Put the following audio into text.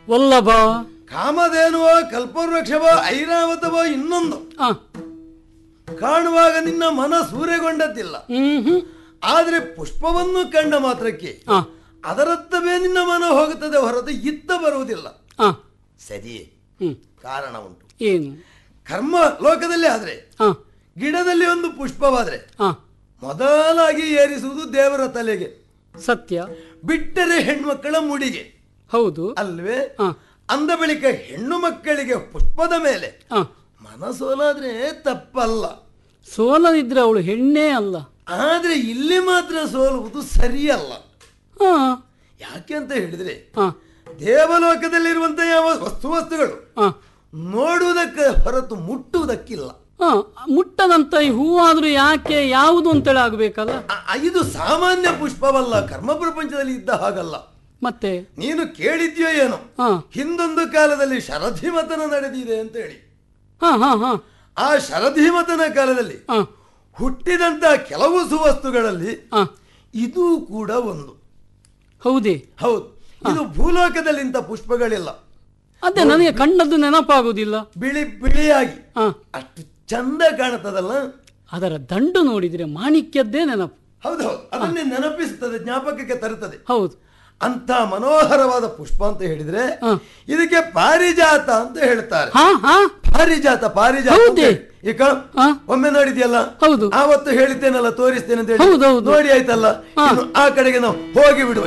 ವಲ್ಲಭ, ಕಾಮಧೇನುವೋ ಕಲ್ಪವೃಕ್ಷವೋ ಐರಾವತವೋ ಇನ್ನೊಂದು ಕಾಣುವಾಗ ನಿನ್ನ ಮನ ಸೂರೆಗೊಂಡದ್ದಿಲ್ಲ. ಆದ್ರೆ ಪುಷ್ಪವನ್ನು ಕಂಡ ಮಾತ್ರಕ್ಕೆ ಅದರತ್ತವೇ ನಿನ್ನ ಮನ ಹೋಗುತ್ತದೆ ಹೊರತು ಇತ್ತ ಬರುವುದಿಲ್ಲ. ಸರಿಯೇ? ಕಾರಣ ಉಂಟು. ಏನು? ಕರ್ಮ ಲೋಕದಲ್ಲಿ ಆದ್ರೆ ಗಿಡದಲ್ಲಿ ಒಂದು ಪುಷ್ಪವಾದ್ರೆ ಮೊದಲಾಗಿ ಏರಿಸುವುದು ದೇವರ ತಲೆಗೆ, ಸತ್ಯ. ಬಿಟ್ಟರೆ ಹೆಣ್ಮಕ್ಕಳ ಮುಡಿಗೆ. ಹೌದು ಅಲ್ವೇ? ಅಂದ ಬಳಿಕ ಹೆಣ್ಣು ಮಕ್ಕಳಿಗೆ ಪುಷ್ಪದ ಮೇಲೆ ಮನಸೋಲಾದ್ರೆ ತಪ್ಪಲ್ಲ. ಸೋಲದಿದ್ರೆ ಅವಳು ಹೆಣ್ಣೇ ಅಲ್ಲ. ಆದ್ರೆ ಇಲ್ಲಿ ಮಾತ್ರ ಸೋಲುವುದು ಸರಿಯಲ್ಲ. ಯಾಕೆ ಅಂತ ಹೇಳಿದ್ರೆ ದೇವಲೋಕದಲ್ಲಿರುವಂತಹ ಯಾವ ವಸ್ತುಗಳು ನೋಡುವುದಕ್ಕೆ ಹೊರತು ಮುಟ್ಟುವುದಕ್ಕಿಲ್ಲ. ಮುಟ್ಟದಂತ ಈ ಹೂವಾದ್ರೂ ಯಾಕೆ ಯಾವುದು ಅಂತೇಳಿ ಆಗ್ಬೇಕಲ್ಲ. ಇದು ಸಾಮಾನ್ಯ ಪುಷ್ಪವಲ್ಲ, ಕರ್ಮ ಪ್ರಪಂಚದಲ್ಲಿ ಇದ್ದ ಹಾಗಲ್ಲ. ಮತ್ತೆ ನೀನು ಕೇಳಿದ್ಯೋ ಏನೋ, ಹಿಂದೊಂದು ಕಾಲದಲ್ಲಿ ಶರಧಿಮತನ ನಡೆದಿದೆ ಅಂತ ಹೇಳಿ. ಆ ಶರಧಿಮತನ ಕಾಲದಲ್ಲಿ ಹುಟ್ಟಿದಂತ ಕೆಲವು ಸುವಸ್ತುಗಳಲ್ಲಿ ಇದು ಕೂಡ ಒಂದು. ಹೌದೇ? ಹೌದು. ಇದು ಭೂಲೋಕದಲ್ಲಿ ಇಂಥ ಪುಷ್ಪಗಳಿಲ್ಲ. ಅದೇ ನನಗೆ ಕಂಡದ್ದು ನೆನಪಾಗುವುದಿಲ್ಲ. ಬಿಳಿ ಬಿಳಿಯಾಗಿ ಅಷ್ಟು ಚಂದ ಕಾಣುತ್ತದಲ್ಲ. ಅದರ ದಂಡು ನೋಡಿದ್ರೆ ಮಾಣಿಕ್ಯದ್ದೇ ನೆನಪು. ಹೌದೌದು, ಅದನ್ನೇ ನೆನಪಿಸುತ್ತದೆ, ಜ್ಞಾಪಕಕ್ಕೆ ತರುತ್ತದೆ. ಹೌದು. ಅಂತ ಮನೋಹರವಾದ ಪುಷ್ಪ ಅಂತ ಹೇಳಿದ್ರೆ ಇದಕ್ಕೆ ಪಾರಿಜಾತ ಅಂತ ಹೇಳ್ತಾರೆ. ಪಾರಿಜಾತ, ಪಾರಿಜಾತ. ಈಗ ಒಮ್ಮೆ ನೋಡಿದ್ಯಲ್ಲ? ಹೌದು. ಆವತ್ತು ಹೇಳಿದ್ದೇನಲ್ಲ, ತೋರಿಸ್ತೇನೆ ಅಂತ ಹೇಳಿ. ನೋಡಿ ಆಯ್ತಲ್ಲ, ಆ ಕಡೆಗೆ ನಾವು ಹೋಗಿ ಬಿಡುವ.